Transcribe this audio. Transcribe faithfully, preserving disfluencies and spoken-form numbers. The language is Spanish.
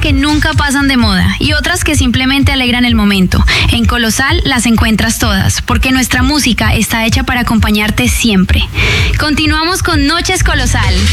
que nunca pasan de moda y otras que simplemente alegran el momento. En Colosal las encuentras todas, porque nuestra música está hecha para acompañarte siempre. Continuamos con Noches Colosal.